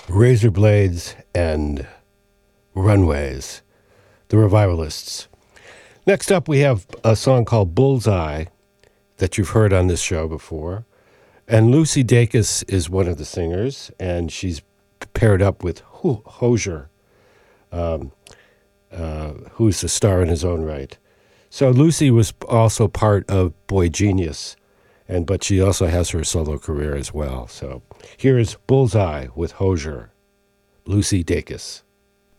Razor Blades and Runways, the Revivalists. Next up, we have a song called Bullseye that you've heard on this show before. And Lucy Dacus is one of the singers, and she's paired up with Hozier, who's a star in his own right. So Lucy was also part of Boy Genius, but she also has her solo career as well. So here is Bullseye with Hozier, Lucy Dacus.